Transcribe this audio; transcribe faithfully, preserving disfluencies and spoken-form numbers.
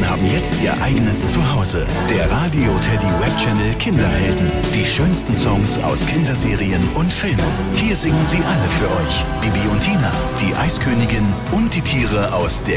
haben jetzt ihr eigenes Zuhause. Der Radio Teddy Webchannel Kinderhelden. Die schönsten Songs aus Kinderserien und Filmen. Hier singen sie alle für euch. Bibi und Tina, die Eiskönigin und die Tiere aus der